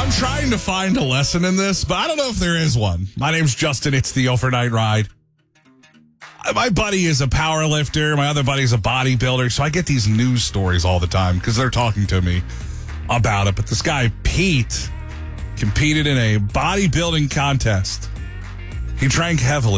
I'm trying to find a lesson in this, but I don't know if there is one. My name's Justin. It's the Overnight Ride. My buddy is a power lifter. My other buddy's a bodybuilder. So I get these news stories all the time because they're talking to me about it. But this guy, Pete, competed in a bodybuilding contest. He drank heavily.